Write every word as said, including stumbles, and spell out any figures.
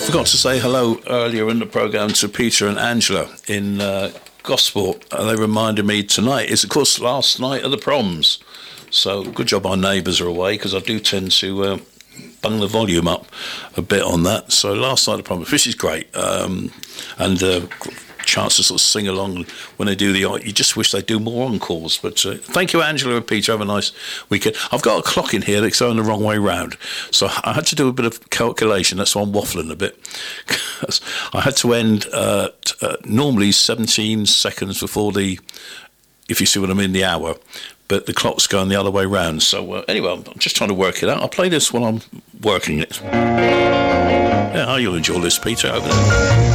Forgot to say hello earlier in the programme to Peter and Angela in uh, Gosport. And they reminded me tonight is, of course, last night of the proms. So good job our neighbours are away, because I do tend to uh, bung the volume up a bit on that. So last night of the proms, which is great. Um, and uh, chance to sort of sing along when they do the, you just wish they'd do more encores. But uh, thank you, Angela and Peter. Have a nice weekend. I've got a clock in here that's going the wrong way round, so I had to do a bit of calculation. That's why I'm waffling a bit. I had to end uh, t- uh, normally seventeen seconds before the, if you see what I mean, the hour, but the clock's going the other way round. So uh, anyway, I'm just trying to work it out. I'll play this while I'm working it. Yeah, you'll enjoy this, Peter, over there.